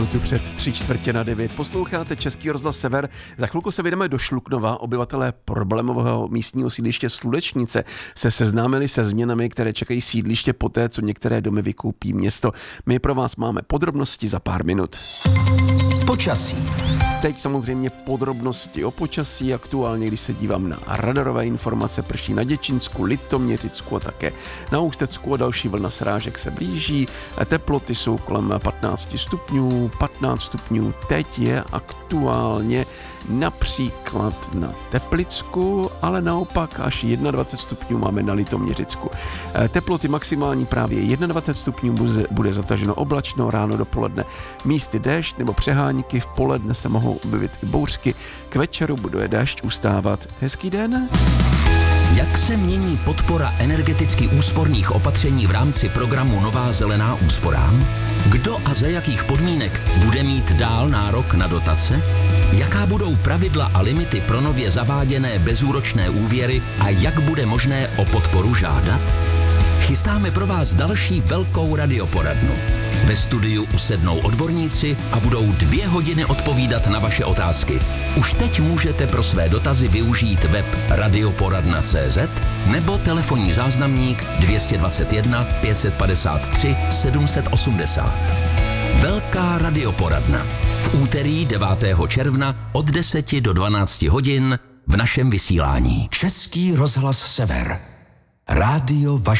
minutu před 8:45. Posloucháte Český rozhlas Sever. Za chvilku se vyjdeme do Šluknova. Obyvatelé problémového místního sídliště Slunečnice se seznámili se změnami, které čekají sídliště poté, co některé domy vykoupí město. My pro vás máme podrobnosti za pár minut. Počasí. Teď samozřejmě podrobnosti o počasí. Aktuálně, když se dívám na radarové informace, prší na Děčínsku, Litoměřicku a také na Ústecku a další vlna srážek se blíží. Teploty jsou kolem 15 stupňů, 15 stupňů teď je aktuálně například na Teplicku, ale naopak až 21 stupňů máme na Litoměřicku. Teploty maximální právě 21 stupňů, bude zataženo oblačno, ráno dopoledne místy déšť nebo přeháníky, v poledne se mohou objevit i bouřky, k večeru bude déšť ustávat. Hezký den. Jak se mění podpora energeticky úsporných opatření v rámci programu Nová zelená úsporám? Kdo a za jakých podmínek bude mít dál nárok na dotace? Jaká budou pravidla a limity pro nově zaváděné bezúročné úvěry a jak bude možné o podporu žádat? Chystáme pro vás další velkou radioporadnu. Ve studiu usednou odborníci a budou 2 hodiny odpovídat na vaše otázky. Už teď můžete pro své dotazy využít web radioporadna.cz nebo telefonní záznamník 221 553 780. Velká radioporadna. V úterý 9. června od 10 do 12 hodin v našem vysílání. Český rozhlas Sever. Rádio vaše.